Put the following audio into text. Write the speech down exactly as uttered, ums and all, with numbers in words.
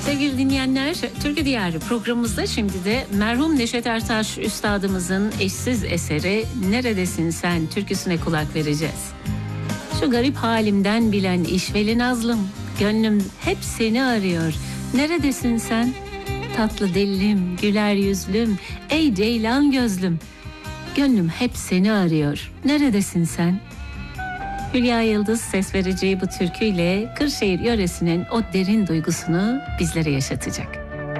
Sevgili dinleyenler, Türkü Diyarı programımızda şimdi de merhum Neşet Ertaş Üstadımızın eşsiz eseri Neredesin Sen türküsüne kulak vereceğiz. Şu garip halimden bilen işveli nazlım, gönlüm hep seni arıyor. Neredesin sen? Tatlı dillim, güler yüzlüm, ey ceylan gözlüm. Gönlüm hep seni arıyor. Neredesin sen? Hülya Yıldız ses vereceği bu türküyle Kırşehir yöresinin o derin duygusunu bizlere yaşatacak.